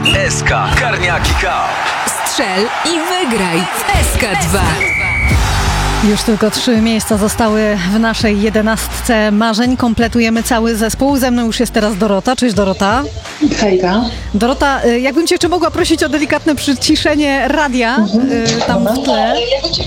SK Karniaki Cup. Strzel i wygraj w SK2. Już tylko 3 miejsca zostały w naszej 11 marzeń. Kompletujemy cały zespół. Ze mną już jest teraz Dorota. Cześć Dorota. Hejka. Dorota, jakbym cię jeszcze mogła prosić o delikatne przyciszenie radia tam w tle.